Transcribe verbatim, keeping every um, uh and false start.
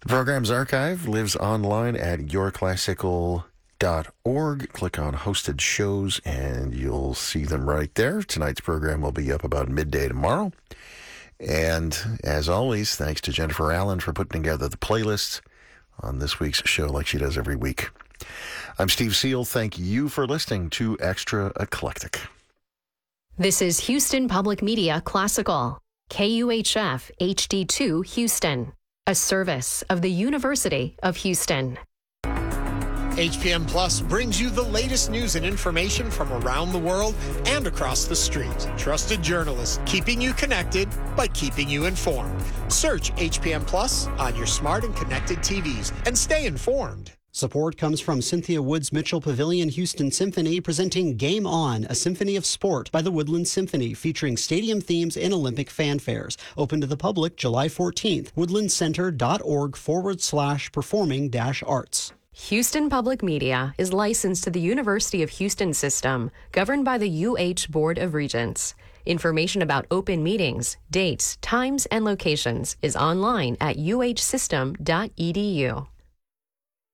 The program's archive lives online at your classical dot org. Click on hosted shows and you'll see them right there. Tonight's program will be up about midday tomorrow. And as always, thanks to Jennifer Allen for putting together the playlists on this week's show like she does every week. I'm Steve Seal. Thank you for listening to Extra Eclectic. This is Houston Public Media Classical, K U H F H D two Houston, a service of the University of Houston. H P M Plus brings you the latest news and information from around the world and across the street. Trusted journalists keeping you connected by keeping you informed. Search H P M Plus on your smart and connected T Vs and stay informed. Support comes from Cynthia Woods Mitchell Pavilion Houston Symphony presenting Game On, a symphony of sport by the Woodland Symphony featuring stadium themes and Olympic fanfares. Open to the public July fourteenth. woodlandcenter.org forward slash performing dash arts. Houston Public Media is licensed to the University of Houston System, governed by the U H Board of Regents. Information about open meetings, dates, times, and locations is online at u h system dot e d u.